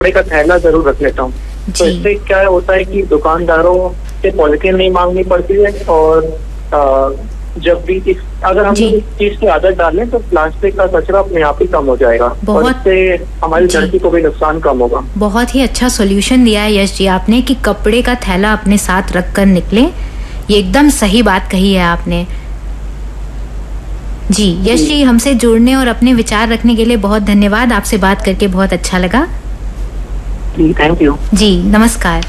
कपड़े का थैला जरूर रख लेता हूँ। तो इससे क्या होता है कि दुकानदारों से पॉलिथीन नहीं मांगनी पड़ती है, और जब भी अगर हम इस चीज की आदत डालें तो प्लास्टिक का कचरा अपने आप ही कम हो जाएगा और इससे हमारी धरती को भी नुकसान कम होगा। बहुत ही अच्छा सॉल्यूशन दिया है यश जी आपने कि कपड़े का थैला अपने साथ रख कर निकले। ये एकदम सही बात कही है आपने। जी यश जी, हमसे जुड़ने और अपने विचार रखने के लिए बहुत धन्यवाद। आपसे बात करके बहुत अच्छा लगा। थैंक यू जी, नमस्कार।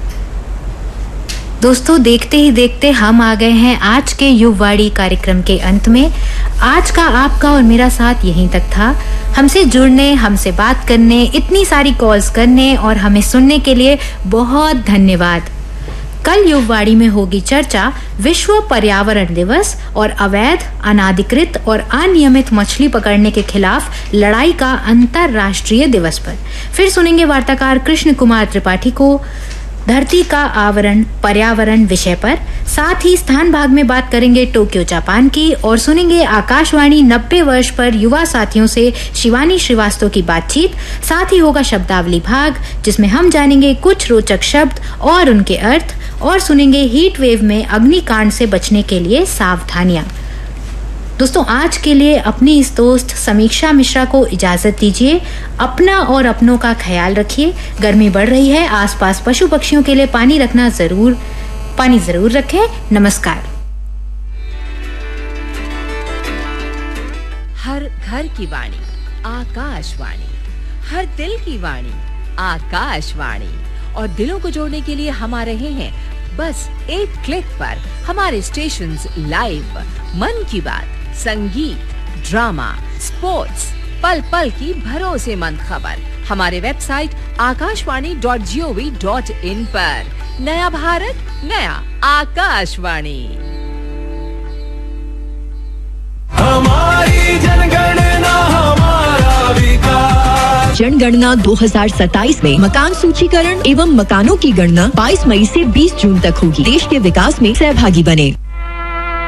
दोस्तों, देखते ही देखते हम आ गए हैं आज के युववाणी कार्यक्रम के अंत में। आज का आपका और मेरा साथ यहीं तक था। हमसे जुड़ने, हमसे बात करने, इतनी सारी कॉल्स करने और हमें सुनने के लिए बहुत धन्यवाद। कल युववाणी में होगी चर्चा विश्व पर्यावरण दिवस और अवैध, अनाधिकृत और अनियमित मछली पकड़ने के खिलाफ लड़ाई का अंतर्राष्ट्रीय दिवस पर। फिर सुनेंगे वार्ताकार कृष्ण कुमार त्रिपाठी को धरती का आवरण पर्यावरण विषय पर। साथ ही स्थान भाग में बात करेंगे टोक्यो जापान की और सुनेंगे आकाशवाणी 90 वर्ष पर युवा साथियों से शिवानी श्रीवास्तव की बातचीत। साथ ही होगा शब्दावली भाग जिसमें हम जानेंगे कुछ रोचक शब्द और उनके अर्थ, और सुनेंगे हीट वेव में अग्निकांड से बचने के लिए सावधानियां। दोस्तों, आज के लिए अपनी इस दोस्त समीक्षा मिश्रा को इजाजत दीजिए। अपना और अपनों का ख्याल रखिए। गर्मी बढ़ रही है, आसपास पशु पक्षियों के लिए पानी जरूर रखें। नमस्कार। हर घर की वाणी आकाशवाणी, हर दिल की वाणी आकाशवाणी, और दिलों को जोड़ने के लिए हम आ रहे हैं बस एक क्लिक पर। हमारे स्टेशंस लाइव, मन की बात, संगीत, ड्रामा, स्पोर्ट्स, पल पल की भरोसेमंद खबर हमारे वेबसाइट akashwani.gov.in पर। नया भारत, नया आकाशवाणी। हमारी जनगणना हमारा विकास। जनगणना 2027 में मकान सूचीकरण एवं मकानों की गणना 22 मई से 20 जून तक होगी। देश के विकास में सहभागी बने।